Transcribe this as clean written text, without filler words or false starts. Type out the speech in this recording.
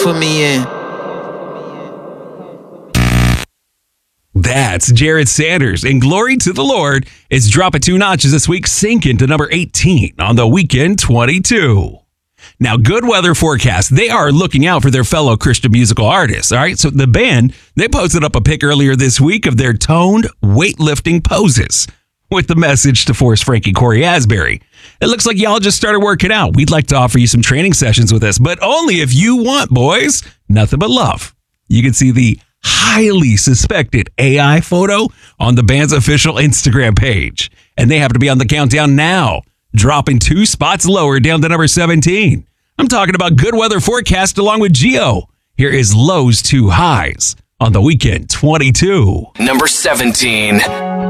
for me in. That's Jared Sanders, and Glory to the Lord is dropping 2 notches this week, sinking to number 18 on the Weekend 22. Now, Good Weather Forecast, they are looking out for their fellow Christian musical artists, all right? So the band, they posted up a pic earlier this week of their toned weightlifting poses with the message to Forrest Frank and Corey Asbury. It looks like y'all just started working out. We'd like to offer you some training sessions with us, but only if you want, boys. Nothing but love. You can see the highly suspected AI photo on the band's official Instagram page. And they happen to be on the countdown now, dropping 2 spots lower down to number 17. I'm talking about Good Weather Forecast along with Geo. Here is Lows to Highs on the Weekend 22. Number 17.